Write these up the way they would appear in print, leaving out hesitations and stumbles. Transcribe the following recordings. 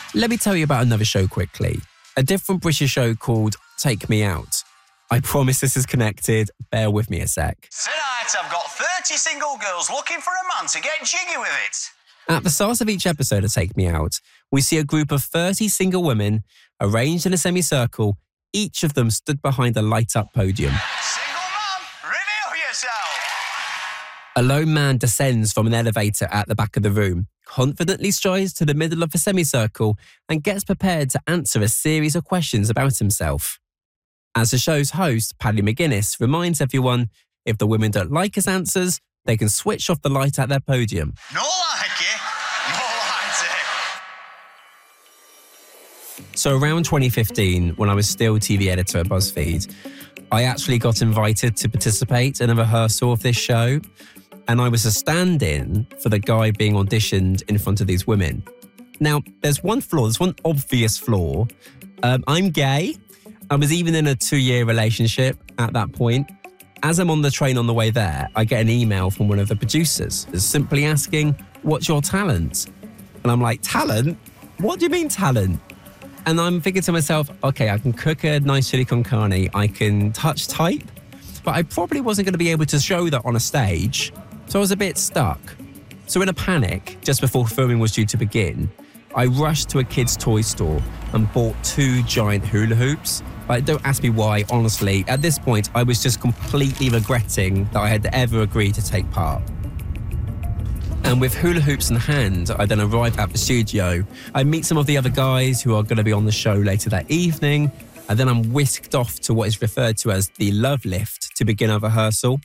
Let me tell you about another show quickly. A different British show called Take Me Out. I promise this is connected. Bear with me a sec. Tonight I've got 30 single girls looking for a man to get jiggy with it. At the start of each episode of Take Me Out, we see a group of 30 single women arranged in a semicircle, each of them stood behind a light-up podium. Single man, reveal yourself. A lone man descends from an elevator at the back of the room, confidently strides to the middle of the semicircle and gets prepared to answer a series of questions about himself. As the show's host, Paddy McGuinness, reminds everyone, if the women don't like his answers, they can switch off the light at their podium. No like it, no liked it. So around 2015, when I was still TV editor at BuzzFeed, I actually got invited to participate in a rehearsal of this show, and I was a stand-in for the guy being auditioned in front of these women. Now, there's one obvious flaw. I'm gay. I was even in a 2-year relationship at that point. As I'm on the train on the way there, I get an email from one of the producers simply asking, "What's your talent?" And I'm like, "Talent? What do you mean talent?" And I'm thinking to myself, okay, I can cook a nice chili con carne, I can touch type, but I probably wasn't going to be able to show that on a stage. So I was a bit stuck. So in a panic, just before filming was due to begin, I rushed to a kid's toy store and bought 2 giant hula hoops. Like, don't ask me why, honestly. At this point, I was just completely regretting that I had ever agreed to take part. And with hula hoops in hand, I then arrive at the studio. I meet some of the other guys who are going to be on the show later that evening, and then I'm whisked off to what is referred to as the love lift to begin a rehearsal.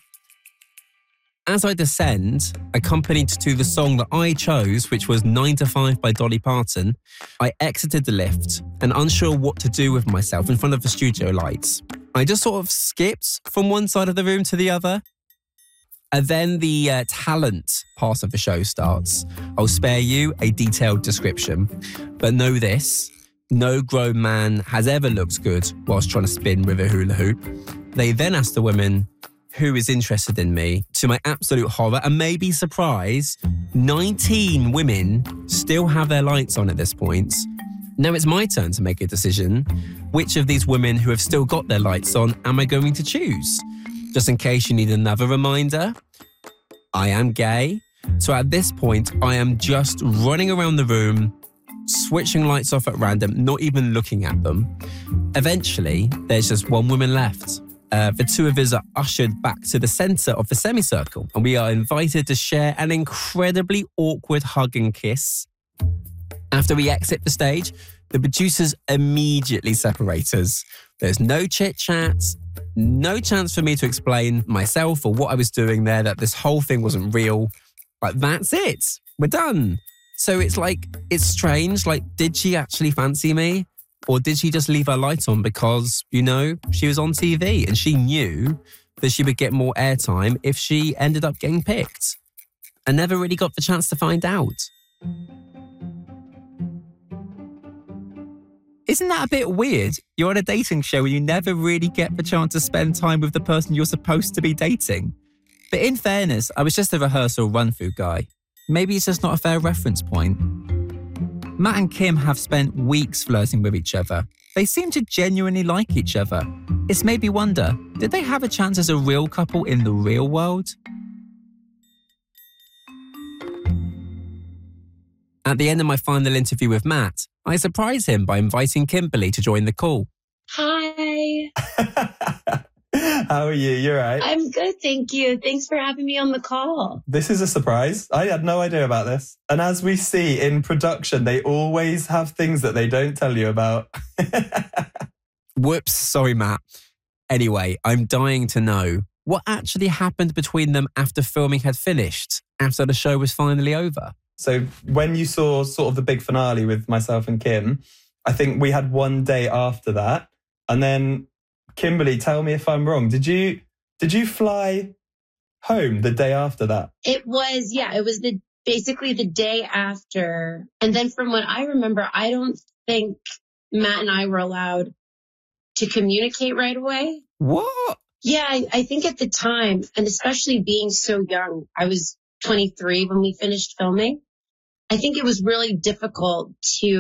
As I descend, accompanied to the song that I chose, which was 9 to 5 by Dolly Parton, I exited the lift and unsure what to do with myself in front of the studio lights. I just sort of skipped from one side of the room to the other. And then the talent part of the show starts. I'll spare you a detailed description, but know this, no grown man has ever looked good whilst trying to spin with a hula hoop. They then ask the woman, who is interested in me? To my absolute horror and maybe surprise, 19 women still have their lights on at this point. Now it's my turn to make a decision. Which of these women who have still got their lights on am I going to choose? Just in case you need another reminder, I am gay. So at this point, I am just running around the room, switching lights off at random, not even looking at them. Eventually, there's just one woman left. The 2 of us are ushered back to the centre of the semicircle, and we are invited to share an incredibly awkward hug and kiss. After we exit the stage, the producers immediately separate us. There's no chit-chat, no chance for me to explain myself or what I was doing there, that this whole thing wasn't real. Like, that's it. We're done. So it's like, it's strange. Like, did she actually fancy me? Or did she just leave her light on because, you know, she was on TV and she knew that she would get more airtime if she ended up getting picked? I never really got the chance to find out. Isn't that a bit weird? You're on a dating show and you never really get the chance to spend time with the person you're supposed to be dating. But in fairness, I was just a rehearsal run-through guy. Maybe it's just not a fair reference point. Matt and Kim have spent weeks flirting with each other. They seem to genuinely like each other. It's made me wonder, did they have a chance as a real couple in the real world? At the end of my final interview with Matt, I surprise him by inviting Kimberly to join the call. Hi. How are you? You're right. I'm good, thank you. Thanks for having me on the call. This is a surprise. I had no idea about this. And as we see in production, they always have things that they don't tell you about. Whoops, sorry, Matt. Anyway, I'm dying to know what actually happened between them after filming had finished, after the show was finally over. So when you saw sort of the big finale with myself and Kim, I think we had one day after that. And then, Kimberly, tell me if I'm wrong. Did you fly home the day after that? It was basically the day after. And then from what I remember, I don't think Matt and I were allowed to communicate right away. What? Yeah, I think at the time, and especially being so young, I was 23 when we finished filming. I think it was really difficult to